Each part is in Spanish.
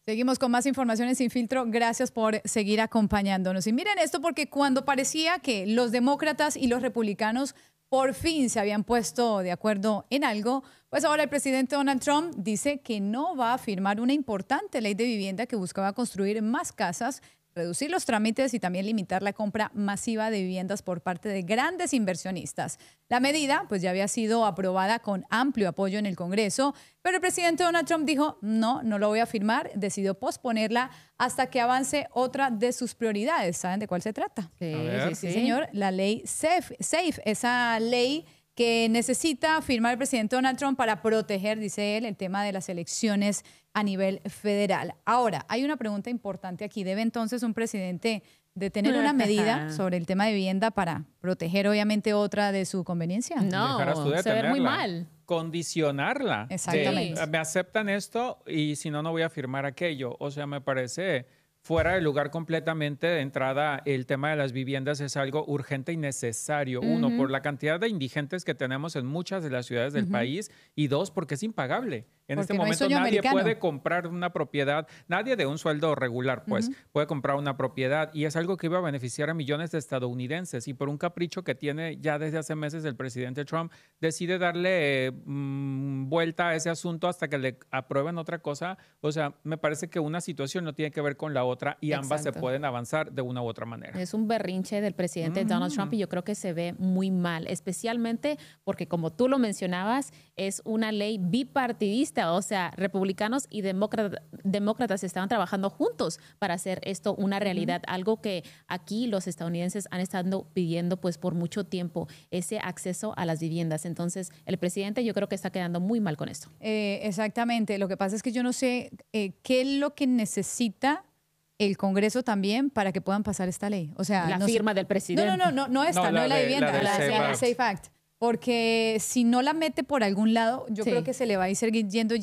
Seguimos con más informaciones sin filtro. Gracias por seguir acompañándonos. Y miren esto, porque cuando parecía que los demócratas y los republicanos por fin se habían puesto de acuerdo en algo, pues ahora el presidente Donald Trump dice que no va a firmar una importante ley de vivienda que buscaba construir más casas, reducir los trámites y también limitar la compra masiva de viviendas por parte de grandes inversionistas. La medida pues ya había sido aprobada con amplio apoyo en el Congreso, pero el presidente Donald Trump dijo no lo voy a firmar, decidió posponerla hasta que avance otra de sus prioridades. ¿Saben de cuál se trata? Sí, señor, la ley SAFE, esa ley que necesita firmar el presidente Donald Trump para proteger, dice él, el tema de las elecciones a nivel federal. Ahora, hay una pregunta importante aquí. ¿Debe entonces un presidente de tener una medida sobre el tema de vivienda para proteger, obviamente, otra de su conveniencia? No, se ve muy mal. Condicionarla. Exactamente. Me aceptan esto y si no, no voy a firmar aquello. O sea, me parece fuera de lugar completamente. De entrada, el tema de las viviendas es algo urgente y necesario. Uno, por la cantidad de indigentes que tenemos en muchas de las ciudades del país. Y dos, porque es impagable. En este momento nadie puede comprar una propiedad, nadie de un sueldo regular, pues, puede comprar una propiedad y es algo que iba a beneficiar a millones de estadounidenses y por un capricho que tiene ya desde hace meses el presidente Trump, decide darle vuelta a ese asunto hasta que le aprueben otra cosa. O sea, me parece que una situación no tiene que ver con la otra y ambas se pueden avanzar de una u otra manera. Es un berrinche del presidente Donald Trump y yo creo que se ve muy mal, especialmente porque, como tú lo mencionabas, es una ley bipartidista. O sea, republicanos y demócratas estaban trabajando juntos para hacer esto una realidad, algo que aquí los estadounidenses han estado pidiendo pues por mucho tiempo, ese acceso a las viviendas. Entonces, el presidente yo creo que está quedando muy mal con esto. Exactamente. Lo que pasa es que yo no sé qué es lo que necesita el Congreso también para que puedan pasar esta ley. O sea, la firma del presidente. No esta, no es la vivienda, la SAFE Act. Porque si no la mete por algún lado, yo creo que se le va a ir seguir yendo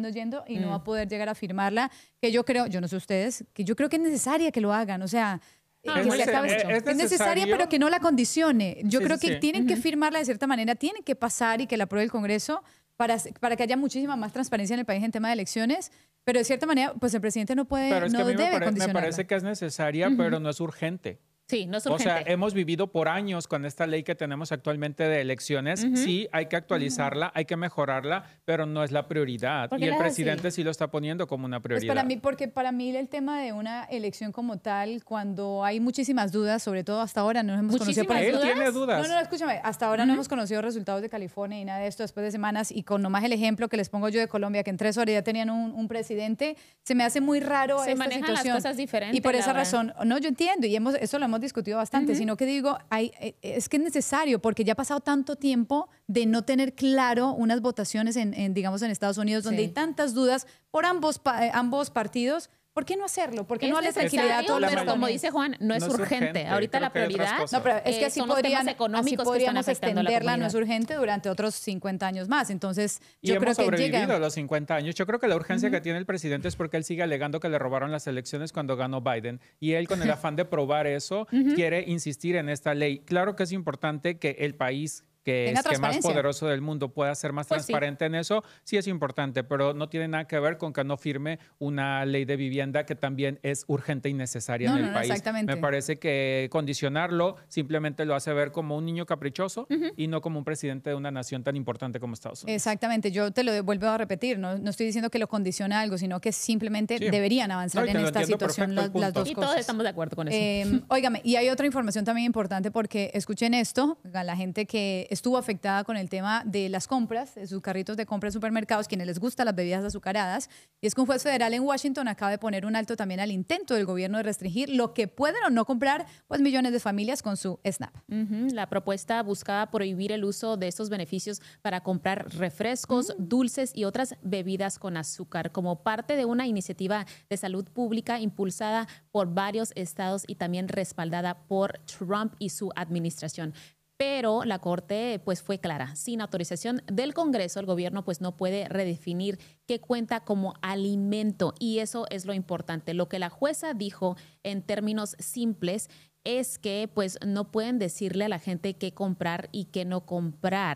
y no va a poder llegar a firmarla, que yo creo, yo no sé ustedes, que yo creo que es necesaria que lo hagan, o sea, que se acabe esto. Es necesaria, pero que no la condicione. Yo creo que tienen que firmarla de cierta manera, tienen que pasar y que la apruebe el Congreso para que haya muchísima más transparencia en el país en tema de elecciones. Pero de cierta manera, pues el presidente no puede, pero es que no debe me condicionarla. parece que es necesaria, pero no es urgente. Sí, no es urgente. O sea, hemos vivido por años con esta ley que tenemos actualmente de elecciones. Sí, hay que actualizarla, hay que mejorarla, pero no es la prioridad. Y el presidente sí lo está poniendo como una prioridad. Porque para mí el tema de una elección como tal, cuando hay muchísimas dudas, sobre todo hasta ahora no hemos conocido... Él tiene dudas. No, escúchame, hasta ahora no hemos conocido resultados de California y nada de esto después de semanas, y con nomás el ejemplo que les pongo yo de Colombia, que en 3 horas ya tenían un presidente, se me hace muy raro esta situación. Se manejan las cosas diferentes. Y por esa razón, no, yo entiendo, y eso lo hemos discutido bastante, sino que digo, es que es necesario, porque ya ha pasado tanto tiempo de no tener claro unas votaciones digamos, en Estados Unidos, donde hay tantas dudas por ambos partidos. ¿Por qué no hacerlo? ¿Por qué no darle tranquilidad a todos los estadounidenses? Como dice Juan, no es urgente. Ahorita la prioridad no, pero es que así podríamos extenderla, no es urgente, durante otros 50 años más. Entonces, yo creo que sobrevivido los 50 años. Yo creo que la urgencia que tiene el presidente es porque él sigue alegando que le robaron las elecciones cuando ganó Biden. Y él, con el afán de probar eso, quiere insistir en esta ley. Claro que es importante que el país que es más poderoso del mundo pueda ser más transparente en eso, sí es importante, pero no tiene nada que ver con que no firme una ley de vivienda que también es urgente y necesaria en el país. Exactamente. Me parece que condicionarlo simplemente lo hace ver como un niño caprichoso y no como un presidente de una nación tan importante como Estados Unidos. Exactamente, yo te lo vuelvo a repetir, no estoy diciendo que lo condiciona algo, sino que simplemente deberían avanzar en esta situación las dos cosas. Y todos estamos de acuerdo con eso. Óigame, y hay otra información también importante, porque escuchen esto, a la gente que estuvo afectada con el tema de las compras, de sus carritos de compra en supermercados, quienes les gustan las bebidas azucaradas, y es que un juez federal en Washington acaba de poner un alto también al intento del gobierno de restringir lo que pueden o no comprar pues millones de familias con su SNAP. La propuesta buscaba prohibir el uso de estos beneficios para comprar refrescos, dulces y otras bebidas con azúcar, como parte de una iniciativa de salud pública impulsada por varios estados y también respaldada por Trump y su administración. Pero la Corte pues fue clara. Sin autorización del Congreso, el gobierno pues no puede redefinir qué cuenta como alimento. Y eso es lo importante. Lo que la jueza dijo en términos simples es que pues no pueden decirle a la gente qué comprar y qué no comprar.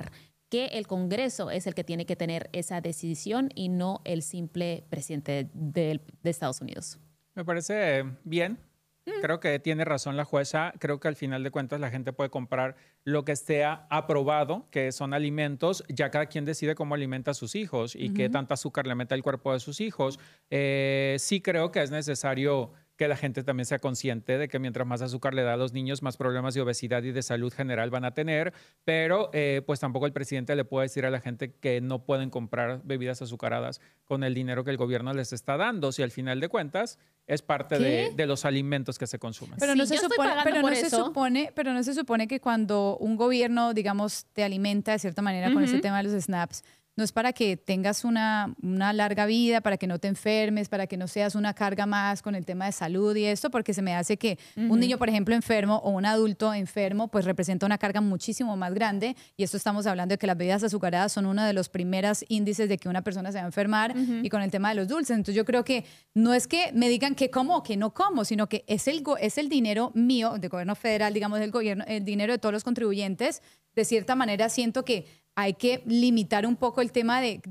que el Congreso es el que tiene que tener esa decisión y no el simple presidente de Estados Unidos. Me parece bien. Creo que tiene razón la jueza. Creo que al final de cuentas la gente puede comprar lo que esté aprobado, que son alimentos. Ya cada quien decide cómo alimenta a sus hijos y qué tanta azúcar le mete al cuerpo de sus hijos. Sí creo que es necesario que la gente también sea consciente de que mientras más azúcar le da a los niños, más problemas de obesidad y de salud general van a tener, pero pues tampoco el presidente le puede decir a la gente que no pueden comprar bebidas azucaradas con el dinero que el gobierno les está dando, si al final de cuentas es parte de los alimentos que se consumen. Pero no, se supone que cuando un gobierno, digamos, te alimenta de cierta manera con ese tema de los SNAPs, no es para que tengas una larga vida, para que no te enfermes, para que no seas una carga más con el tema de salud y esto, porque se me hace que un niño, por ejemplo, enfermo o un adulto enfermo, pues representa una carga muchísimo más grande. Y esto estamos hablando de que las bebidas azucaradas son uno de los primeros índices de que una persona se va a enfermar y con el tema de los dulces. Entonces yo creo que no es que me digan que como o que no como, sino que es el dinero mío, del gobierno federal, digamos, del gobierno, el dinero de todos los contribuyentes. De cierta manera siento que hay que limitar un poco el tema de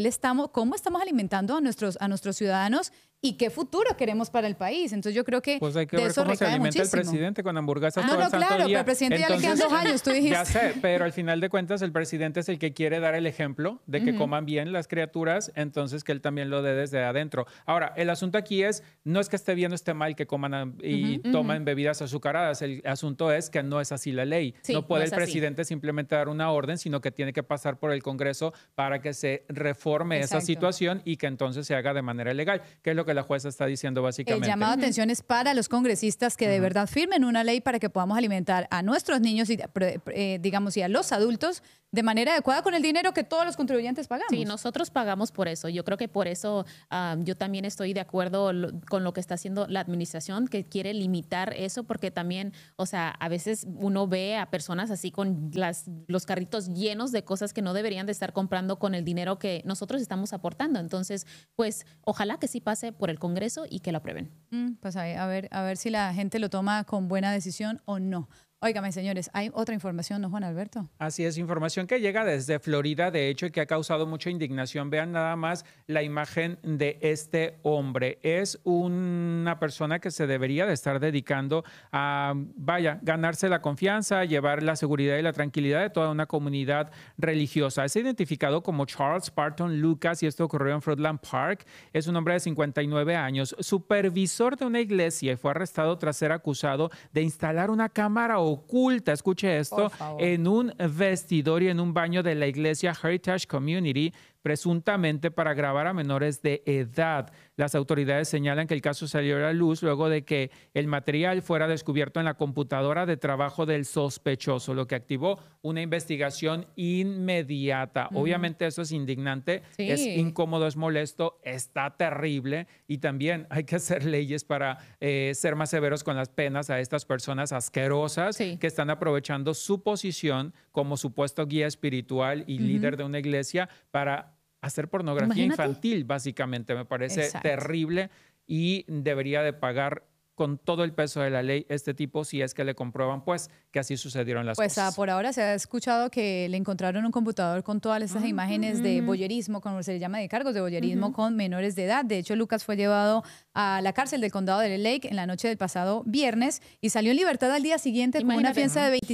cómo estamos alimentando a nuestros ciudadanos y qué futuro queremos para el país. Entonces yo creo que pues hay que ver cómo se alimenta muchísimo el presidente con hamburguesas todo el santo claro, día. Pero al presidente ya le quedan 2 años, tú dijiste. Ya sé, pero al final de cuentas el presidente es el que quiere dar el ejemplo de que coman bien las criaturas, entonces que él también lo dé desde adentro. Ahora, el asunto aquí no es que esté bien o esté mal que coman y tomen bebidas azucaradas, el asunto es que no es así la ley. Sí, no puede el presidente simplemente dar una orden, sino que tiene que pasar por el Congreso para que se reforme esa situación y que entonces se haga de manera legal, que es lo que la jueza está diciendo básicamente. El llamado de atención es para los congresistas que de verdad firmen una ley para que podamos alimentar a nuestros niños y, digamos, y a los adultos de manera adecuada con el dinero que todos los contribuyentes pagamos. Sí, nosotros pagamos por eso. Yo creo que por eso yo también estoy de acuerdo con lo que está haciendo la administración, que quiere limitar eso, porque también, o sea, a veces uno ve a personas así con los carritos llenos de cosas que no deberían de estar comprando con el dinero que nosotros estamos aportando. Entonces, pues, ojalá que sí pase por el Congreso y que lo aprueben. Pues a ver si la gente lo toma con buena decisión o no. Óigame, señores, hay otra información, ¿no, Juan Alberto? Así es, información que llega desde Florida, de hecho, y que ha causado mucha indignación. Vean nada más la imagen de este hombre. Es una persona que se debería de estar dedicando a, ganarse la confianza, llevar la seguridad y la tranquilidad de toda una comunidad religiosa. Es identificado como Charles Parton Lucas y esto ocurrió en Fruitland Park. Es un hombre de 59 años, supervisor de una iglesia y fue arrestado tras ser acusado de instalar una cámara oculta, escuche esto, en un vestidor y en un baño de la iglesia Heritage Community, presuntamente para grabar a menores de edad. Las autoridades señalan que el caso salió a la luz luego de que el material fuera descubierto en la computadora de trabajo del sospechoso, lo que activó una investigación inmediata. Obviamente eso es indignante, es incómodo, es molesto, está terrible y también hay que hacer leyes para ser más severos con las penas a estas personas asquerosas que están aprovechando su posición como supuesto guía espiritual y líder de una iglesia para hacer pornografía infantil, básicamente. Me parece terrible y debería de pagar con todo el peso de la ley este tipo si es que le comprueban pues que así sucedieron las cosas. Pues por ahora se ha escuchado que le encontraron un computador con todas estas imágenes de voyerismo, como se le llama, de cargos de voyerismo con menores de edad. De hecho, Lucas fue llevado a la cárcel del condado de Lake en la noche del pasado viernes y salió en libertad al día siguiente con una fianza de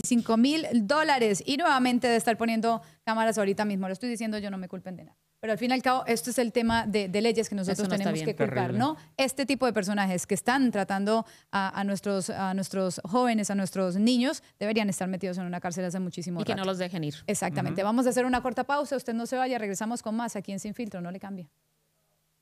$25,000 y nuevamente de estar poniendo cámaras ahorita mismo. Lo estoy diciendo yo, no me culpen de nada. Pero al fin y al cabo, esto es el tema de leyes que nosotros tenemos que culpar, ¿no? Este tipo de personajes que están tratando a nuestros jóvenes, a nuestros niños, deberían estar metidos en una cárcel hace muchísimo rato. Y que no los dejen ir. Exactamente. Vamos a hacer una corta pausa. Usted no se vaya. Regresamos con más aquí en Sin Filtro. No le cambie.